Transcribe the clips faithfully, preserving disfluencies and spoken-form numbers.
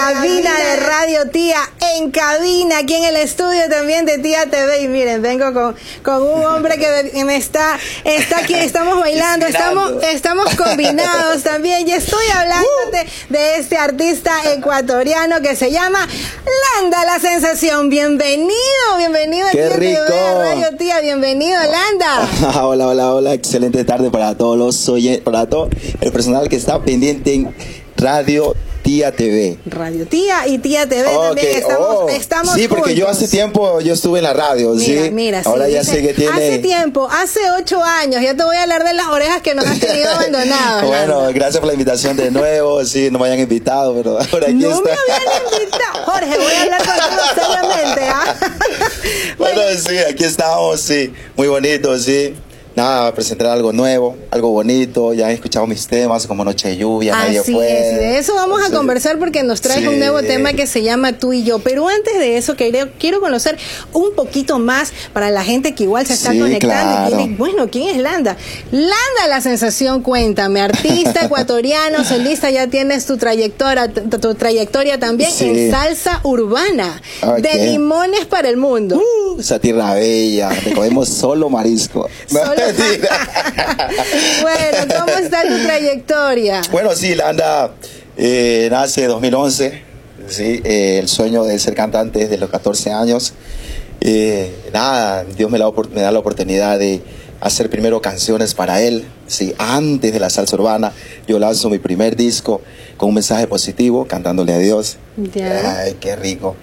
cabina de Radio Tía, en cabina, aquí en el estudio también de Tía T V. Y miren, vengo con, con un hombre que me está, está aquí, estamos bailando, estamos, estamos combinados también. Y estoy hablándote de este artista ecuatoriano que se llama Landa La Sensación. Bienvenido, bienvenido a Qué Tía rico. T V, a Radio Tía, bienvenido, Landa. Hola, hola, hola, excelente tarde para todos los oyentes, para todo el personal que está pendiente en Radio Tía T V. Radio Tía y Tía T V Okay. también estamos, oh. estamos Sí, porque juntos. yo hace tiempo yo estuve en la radio, mira, ¿sí? Mira, ahora sí, ya dice, sé que tiene... Hace tiempo, hace ocho años, ya te voy a hablar de las orejas que nos has tenido abandonados. Bueno, Landa. gracias por la invitación de nuevo, sí, no me hayan invitado, pero ahora aquí no está. No me habían invitado. Jorge, voy a hablar contigo seriamente, ¿ah? Bueno, bueno, sí, aquí estamos, sí, muy bonito, sí. Nada, presentar algo nuevo, algo bonito. Ya han escuchado mis temas como Noche de Lluvia, Nadie Así Puede. es, de eso vamos sí. a conversar porque nos traes sí. un nuevo tema que se llama Tú y Yo. Pero antes de eso, quiero, quiero conocer un poquito más para la gente que igual se está sí, conectando. Claro. Y quiere, bueno, ¿quién es Landa? Landa La Sensación, cuéntame, artista ecuatoriano, solista, ya tienes tu trayectoria, tu, tu trayectoria también sí. en salsa urbana, okay. de Limones para el Mundo. Uh, esa tierra bella, te comemos solo marisco. Solo Bueno, ¿cómo está tu trayectoria? Bueno, sí, Landa eh, nace en dos mil once, sí, eh, el sueño de ser cantante desde los catorce años. Eh, nada, Dios me, la, me da la oportunidad de hacer primero canciones para Él, sí, antes de la salsa urbana. Yo lanzo mi primer disco con un mensaje positivo, cantándole a Dios. Ya. Ay, qué rico.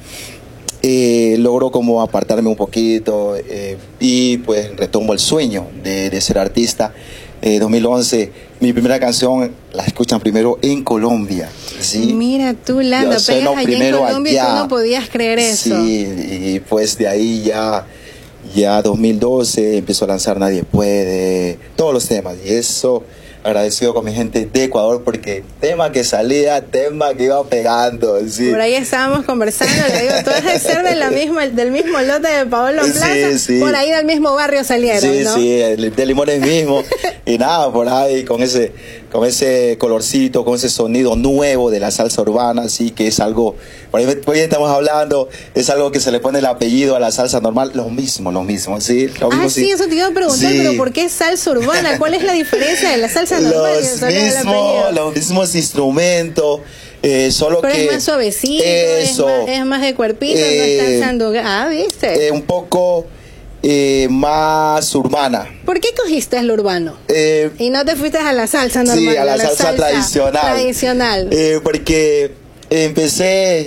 Eh, logro como apartarme un poquito eh, y pues retomo el sueño de, de ser artista. Eh, dos mil once, mi primera canción la escuchan primero en Colombia. ¿sí? Mira tú, Landa, pegas allá en Colombia allá. Y tú no podías creer eso. Sí, y pues de ahí ya, ya dos mil doce empezó a lanzar Nadie Puede, todos los temas. Y eso, agradecido con mi gente de Ecuador porque tema que salía, tema que iba pegando. ¿sí? Por ahí estábamos conversando, le digo, tú eres ser de la misma, del mismo lote de Paolo Plaza, sí, sí. por ahí del mismo barrio salieron, sí, ¿no? Sí, sí, de Limones mismo. Y nada, por ahí con ese, con ese colorcito, con ese sonido nuevo de la salsa urbana, así que es algo, por ahí, por ahí estamos hablando, es algo que se le pone el apellido a la salsa normal, lo mismo, lo mismo, ¿sí? Lo mismo, ah, sí, sí, eso te iba a preguntar, sí. pero ¿por qué salsa urbana? ¿Cuál es la diferencia de la salsa normal? Los mismos, los mismos instrumentos, eh, solo pero que... es más suavecito, eso, es, más, es más de cuerpito, eh, no está echando... Ah, ¿viste? Eh, un poco... Eh, más urbana. ¿Por qué cogiste lo urbano? Eh, y no te fuiste a la salsa normal. Sí, a la, a la salsa, salsa tradicional. tradicional. Eh, porque empecé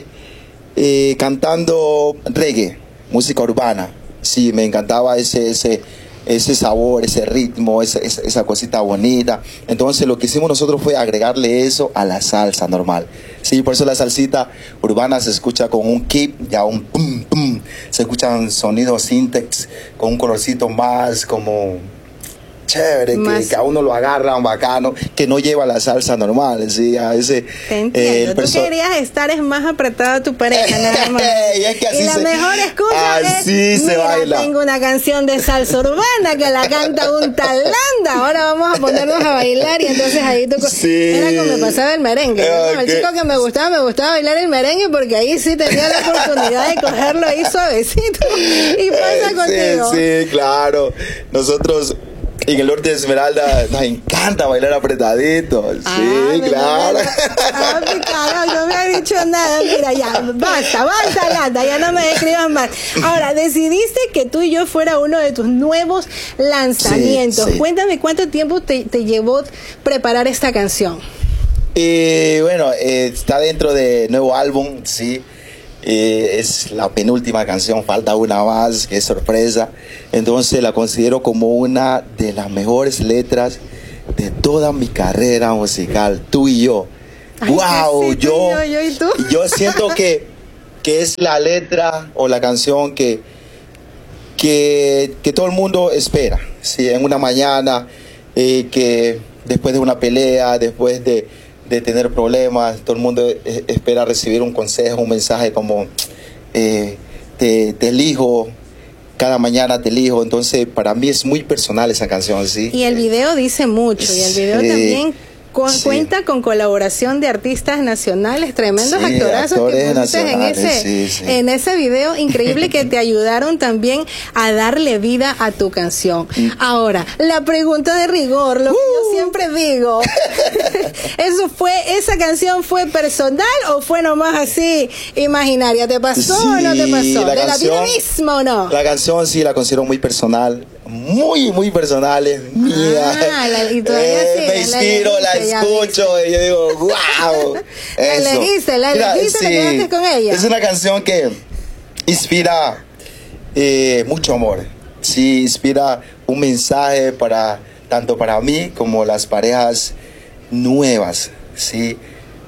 eh, cantando reggae, música urbana. Sí, me encantaba ese, ese, ese sabor, ese ritmo, esa, esa, esa cosita bonita. Entonces lo que hicimos nosotros fue agregarle eso a la salsa normal. Sí, por eso la salsita urbana se escucha con un kick, ya un pum, pum. Se escuchan sonidos syntax con un colorcito más como chévere, más, que, que a uno lo agarran bacano, que no lleva la salsa normal, ¿sí? A ese, te entiendo, eh, tú perso- querías estar es más apretado a tu pareja, nada más. y es que así y la se, mejor excusa así es, se mira, baila. tengo una canción de salsa urbana que la canta un tal Landa, ahora vamos a ponernos a bailar y entonces ahí tú... Sí. Era como me pasaba el merengue, ¿no? Okay. El chico que me gustaba, me gustaba bailar el merengue porque ahí sí tenía la oportunidad de cogerlo ahí suavecito. Y pasa sí, contigo. Sí, claro. Nosotros... En el norte de Esmeralda nos encanta bailar apretadito. Sí, ah, claro. Ah, mi carajo, no me ha dicho nada. Mira, ya, basta, basta, Landa, ya no me escriban más. Ahora, decidiste que Tú y Yo fuera uno de tus nuevos lanzamientos. Sí, sí. Cuéntame cuánto tiempo te, te llevó preparar esta canción. Eh, bueno, eh, está dentro de nuevo álbum, sí. Eh, es la penúltima canción, falta una más, que es sorpresa. Entonces la considero como una de las mejores letras de toda mi carrera musical, Tú y Yo. Ay, wow, sí, yo, yo, yo, ¿y tú? yo siento que, que es la letra o la canción que, que, que todo el mundo espera, ¿sí? En una mañana, eh, que después de una pelea, después de de tener problemas, todo el mundo espera recibir un consejo, un mensaje como eh, te, te elijo, cada mañana te elijo. Entonces para mí es muy personal esa canción, ¿sí? Y el video dice mucho, y el video sí. también Cu Sí. Cuenta con colaboración de artistas nacionales, tremendos Sí, actorazos que actores pusiste en nacionales, ese, sí, sí. en ese video increíble que te ayudaron también a darle vida a tu canción. Ahora, la pregunta de rigor, lo que yo siempre digo, ¿eso fue, esa canción fue personal o fue nomás así imaginaria? ¿Te pasó o no te pasó? la ¿De la canción- vida misma o no? La canción sí la considero muy personal, muy, muy personal, es mía. Ah, la- y todavía Eh, sí, me la inspiro, la, elegiste, ya escucho y yo digo, wow. La Eso. elegiste, la Mira, elegiste, te quedaste con ella. Es una canción que inspira eh, mucho amor. Sí, inspira un mensaje para tanto para mí como las parejas nuevas, sí,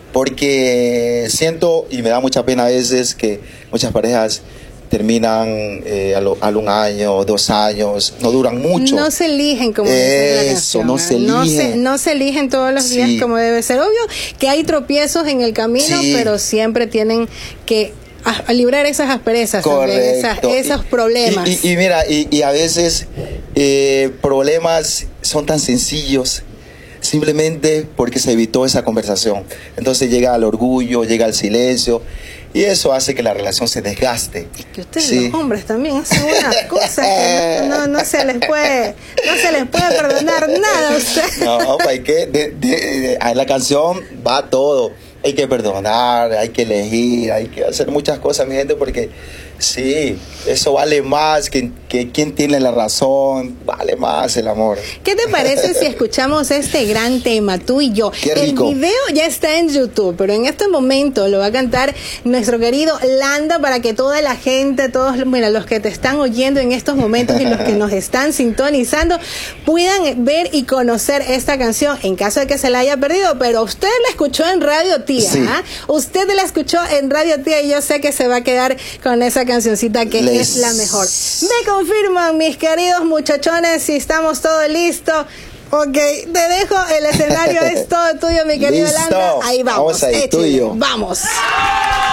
porque siento y me da mucha pena a veces que muchas parejas terminan eh, a, lo, a un año, dos años, no duran mucho. No se eligen como debe ser la Eso, canción, no ¿eh? se No se, eligen. no se eligen todos los días Sí. como debe ser. Obvio que hay tropiezos en el camino, Sí. pero siempre tienen que a, a librar esas asperezas, también, esas, Correcto. esos Y- problemas. Y, y- y mira, y, y a veces eh, problemas son tan sencillos simplemente porque se evitó esa conversación. Entonces llega al orgullo, llega al silencio y eso hace que la relación se desgaste. Que ustedes Sí. los hombres también hacen unas cosas que no, no, no se les puede, no se les puede perdonar nada a ustedes. No, hay que, de, de- de- a la canción va todo. Hay que perdonar, hay que elegir, hay que hacer muchas cosas, mi gente, porque sí, eso vale más que, que quien tiene la razón, vale más el amor. ¿Qué te parece si escuchamos este gran tema, tú y yo? Qué rico. El video ya está en YouTube, pero en este momento lo va a cantar nuestro querido Landa para que toda la gente, todos mira, los que te están oyendo en estos momentos y los que nos están sintonizando puedan ver y conocer esta canción en caso de que se la haya perdido, pero usted la escuchó en Radio Tía, Sí. ¿ah? Usted la escuchó en Radio Tía y yo sé que se va a quedar con esa cancioncita que Les- es la mejor. Me confirman, mis queridos muchachones, si estamos todos listos. Ok, te dejo, el escenario es todo tuyo, mi querido Listo. Landa. Ahí vamos. Vamos ahí, échale, tuyo. Vamos.